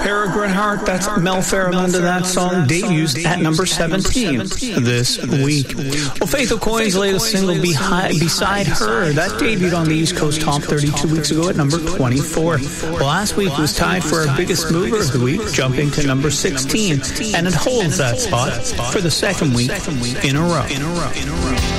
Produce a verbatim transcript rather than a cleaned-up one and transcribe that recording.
Peregrine Heart, that's Mel Farrell under that song, debuts at number seventeen this week. Well, Faith O'Coin's latest single, Behi- Beside Her, that debuted on the East Coast Top thirty two weeks ago at number twenty-four. Well, last week was tied for our biggest mover of the week, jumping to number sixteen, and it holds that spot for the second week in a row.